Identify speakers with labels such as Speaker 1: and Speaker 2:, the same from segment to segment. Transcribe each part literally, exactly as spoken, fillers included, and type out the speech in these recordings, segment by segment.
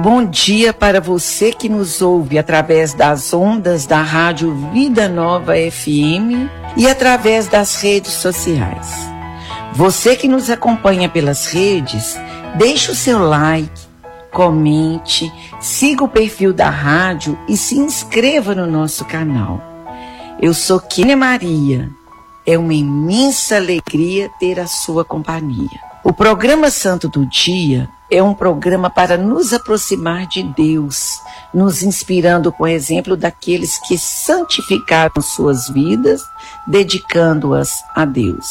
Speaker 1: Bom dia para você que nos ouve através das ondas da Rádio Vida Nova F M e através das redes sociais. Você que nos acompanha pelas redes, deixe o seu like, comente, siga o perfil da rádio e se inscreva no nosso canal. Eu sou Kênia Maria. É uma imensa alegria ter a sua companhia. O programa Santo do Dia é um programa para nos aproximar de Deus, nos inspirando com o exemplo daqueles que santificaram suas vidas, dedicando-as a Deus.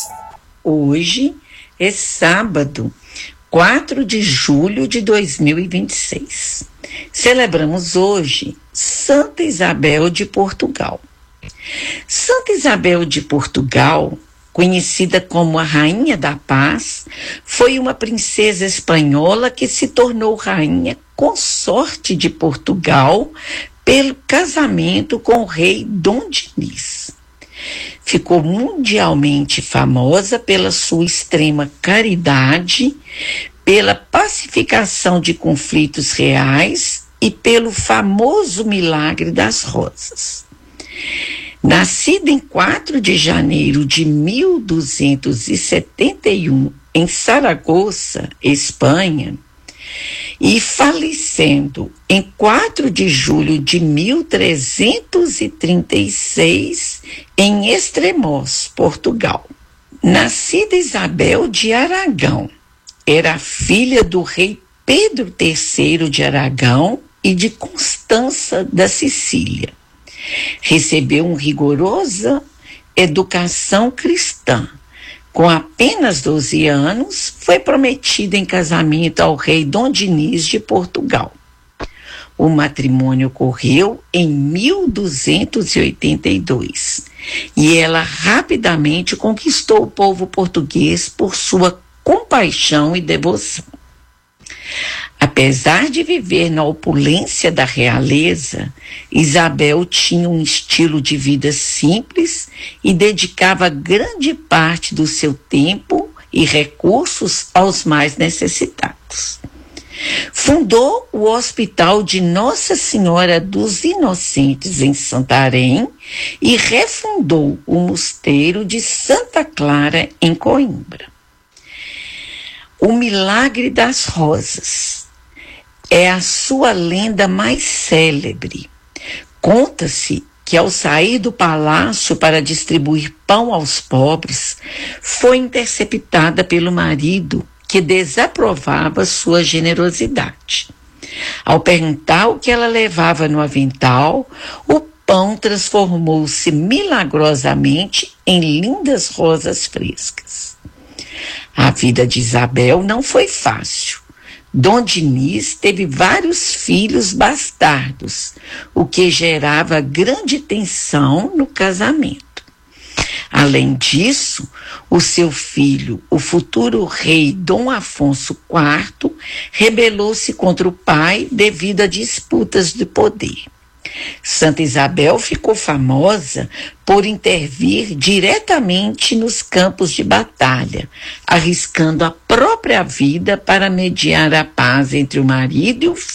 Speaker 1: Hoje é sábado, quatro de julho de dois mil e vinte e seis. Celebramos hoje Santa Isabel de Portugal. Santa Isabel de Portugal, conhecida como a Rainha da Paz, foi uma princesa espanhola que se tornou rainha consorte de Portugal pelo casamento com o rei Dom Dinis. Ficou mundialmente famosa pela sua extrema caridade, pela pacificação de conflitos reais e pelo famoso milagre das rosas. Nascida em quatro de janeiro de mil duzentos e setenta e um em Saragoça, Espanha, e falecendo em quatro de julho de mil trezentos e trinta e seis em Estremoz, Portugal. Nascida Isabel de Aragão, era filha do rei Pedro terceiro de Aragão e de Constança da Sicília. Recebeu uma rigorosa educação cristã. Com apenas doze anos, foi prometida em casamento ao rei Dom Dinis de Portugal. O matrimônio ocorreu em mil duzentos e oitenta e dois e ela rapidamente conquistou o povo português por sua compaixão e devoção. Apesar de viver na opulência da realeza, Isabel tinha um estilo de vida simples e dedicava grande parte do seu tempo e recursos aos mais necessitados. Fundou o Hospital de Nossa Senhora dos Inocentes em Santarém e refundou o Mosteiro de Santa Clara em Coimbra. O Milagre das Rosas é a sua lenda mais célebre. Conta-se que, ao sair do palácio para distribuir pão aos pobres, foi interceptada pelo marido, que desaprovava sua generosidade. Ao perguntar o que ela levava no avental, o pão transformou-se milagrosamente em lindas rosas frescas. A vida de Isabel não foi fácil. Dom Dinis teve vários filhos bastardos, o que gerava grande tensão no casamento. Além disso, o seu filho, o futuro rei Dom Afonso quarto, rebelou-se contra o pai devido a disputas de poder. Santa Isabel ficou famosa por intervir diretamente nos campos de batalha, arriscando a própria vida para mediar a paz entre o marido e o filho.